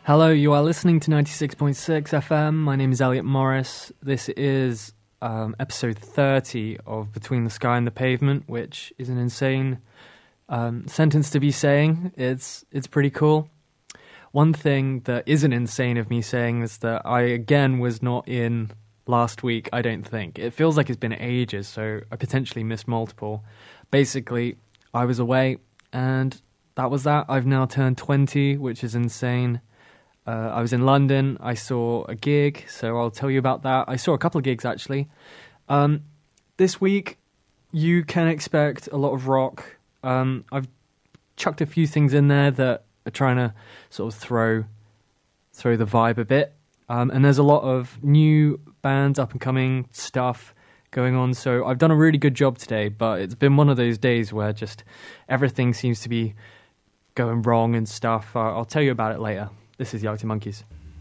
Hello, you are listening to 96.6 FM. My name is Elliot Morris. This is episode 30 of Between the Sky and the Pavement, which is an insane sentence to be saying. It's pretty cool. One thing that isn't insane of me saying is that I, again, was not in last week, I don't think. It feels like it's been ages, so I potentially missed multiple. Basically, I was away, and that was that. I've now turned 20, which is insane. I was in London. I saw a gig, so I'll tell you about that. I saw a couple of gigs, actually. This week, you can expect a lot of rock. I've chucked a few things in there that are trying to sort of throw the vibe a bit. And there's a lot of new bands, up-and-coming stuff going on. So I've done a really good job today, but it's been one of those days where just everything seems to be going wrong and stuff. I'll tell you about it later. This is the Arctic Monkeys.